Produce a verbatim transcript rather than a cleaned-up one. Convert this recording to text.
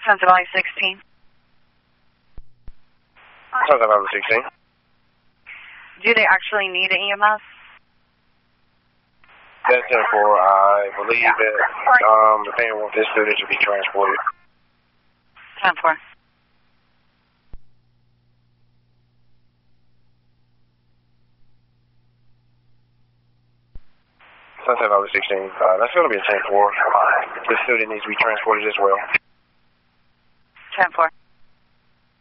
Sunset Valley sixteen. Sunset Valley sixteen. Do they actually need an E M S? That's ten four. I believe that um, the family wants this student to be transported. ten four. Sunset Valley sixteen. Uh, that's going to be a ten four. Uh, this student needs to be transported as well. ten four.